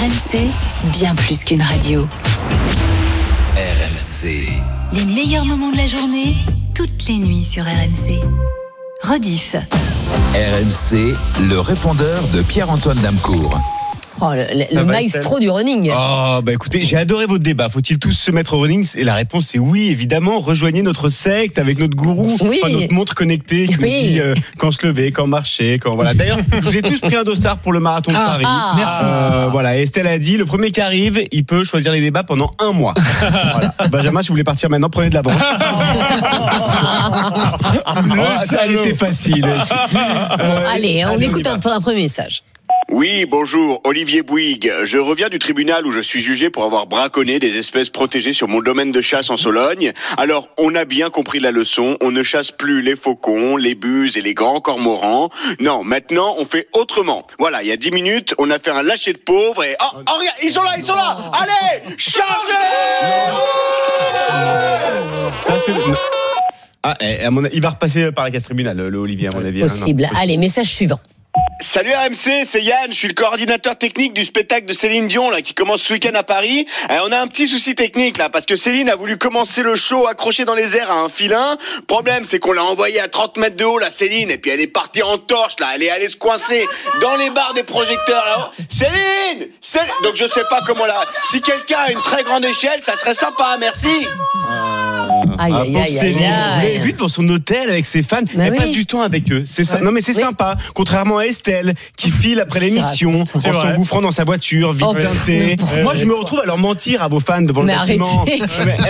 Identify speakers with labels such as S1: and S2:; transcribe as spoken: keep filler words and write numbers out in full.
S1: R M C, bien plus qu'une radio.
S2: R M C.
S1: Les meilleurs moments de la journée, toutes les nuits sur R M C. Rediff.
S2: R M C, le répondeur de Pierre-Antoine Damcourt.
S3: Oh, le, le, le maestro du running.
S4: Oh, bah écoutez, j'ai adoré votre débat. Faut-il tous se mettre au running? Et la réponse est oui, évidemment. Rejoignez notre secte avec notre gourou,
S3: oui.
S4: enfin, notre montre connectée qui
S3: oui.
S4: nous dit euh, quand se lever, quand marcher, quand voilà. D'ailleurs, je vous ai tous pris un dossard pour le marathon de
S3: ah,
S4: Paris.
S3: Ah,
S4: merci. Euh, voilà. Et Estelle a dit, le premier qui arrive, il peut choisir les débats pendant un mois. Voilà. Benjamin, si vous voulez partir maintenant, prenez de l'avance. oh, ça a été facile.
S3: Euh, allez, on écoute un, un premier message.
S5: Oui, bonjour, Olivier Bouygues. Je reviens du tribunal où je suis jugé pour avoir braconné des espèces protégées sur mon domaine de chasse en Sologne. Alors, on a bien compris la leçon. On ne chasse plus les faucons, les buses et les grands cormorans. Non, maintenant, on fait autrement. Voilà, il y a dix minutes, on a fait un lâcher de pauvres et... Oh, oh regarde, ils sont là, ils sont là. Allez, chargez.
S4: Ça, c'est... Ah, à mon... il va repasser par la casse tribunal, le Olivier, à mon avis.
S3: Possible.
S4: Hein, non,
S3: allez, message suivant.
S5: Salut R M C, c'est Yann, je suis le coordinateur technique du spectacle de Céline Dion là qui commence ce week-end à Paris. Et on a un petit souci technique là parce que Céline a voulu commencer le show accroché dans les airs à un filin. Problème, c'est qu'on l'a envoyé à trente mètres de haut la Céline et puis elle est partie en torche là, elle est allée se coincer dans les barres des projecteurs là. Céline, Céline Donc je sais pas comment là. Si quelqu'un a une très grande échelle, ça serait sympa, merci.
S3: Aïe, aïe, aïe, aïe,
S4: Vous l'avez vu devant son hôtel avec ses fans, bah elle oui. passe du temps avec eux. C'est ça. Ouais. Non mais c'est oui. sympa. Contrairement à Estelle qui file après l'émission en s'engouffrant dans sa voiture, vite teintée. Oh, Moi je me retrouve à leur mentir à vos fans devant mais le bâtiment.